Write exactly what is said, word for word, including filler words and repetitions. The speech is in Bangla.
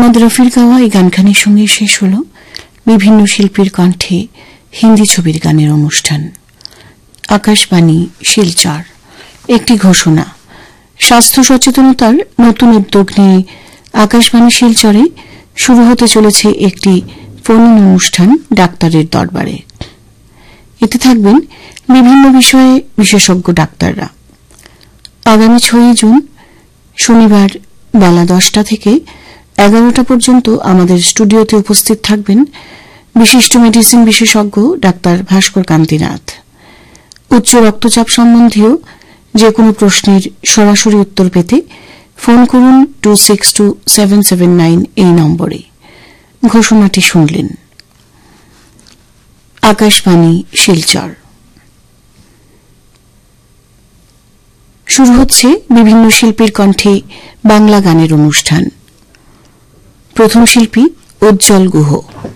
মোহাম্মদ রফির গাওয়া এই গানখানির সঙ্গে শেষ হল বিভিন্ন শিল্পীর কণ্ঠে হিন্দি ছবির গানের অনুষ্ঠান। আকাশবাণী শিলচর। একটি ঘোষণা, স্বাস্থ্য সচেতনতার নতুন উদ্যোগ নিয়ে আকাশবাণী শিলচরে শুরু হতে চলেছে একটি ফোন অনুষ্ঠান ডাক্তারের দরবারে। এতে থাকবেন বিভিন্ন বিষয়ে বিশেষজ্ঞ ডাক্তাররা। আগামী ছয়ই জুন শনিবার বেলা দশটা থেকে এগারোটা পর্যন্ত আমাদের স্টুডিওতে উপস্থিত থাকবেন বিশিষ্ট মেডিসিন বিশেষজ্ঞ ডাক্তার ভাস্কর কান্তিনাথ। উচ্চ রক্তচাপ সম্বন্ধীয় যে কোনো প্রশ্নের সরাসরি উত্তর পেতে ফোন করুন two six two seven seven nine এই নম্বরে। ঘোষণাটি শুনলেন। আকাশবাণী শিলচর। শুরু হচ্ছে বিভিন্ন শিল্পীর কণ্ঠে বাংলা গানের অনুষ্ঠান। প্রথম শিল্পী উজ্জ্বল গুহ।